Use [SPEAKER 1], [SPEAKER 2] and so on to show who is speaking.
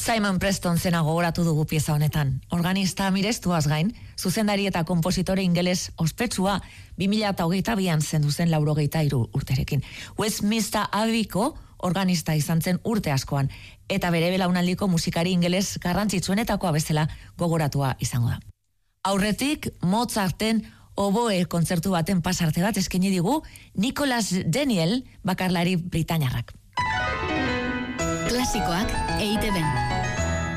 [SPEAKER 1] Simon Preston zena gogoratu dugu pieza honetan. Organista mirestuaz gain, zuzendari eta kompositore ingeles ospetsua 2022an zendu zen 83 urterekin. Westminster Abbeyko organista izan zen urte askoan, eta bere belaunaldiko musikari ingeles garrantzitsuenetakoa bezala gogoratua izango da. Aurretik, Mozarten oboe kontzertu baten pasarte bat eskaini digu Nicholas Daniel bakarlari britainiarrak.
[SPEAKER 2] Klasikoak EITB.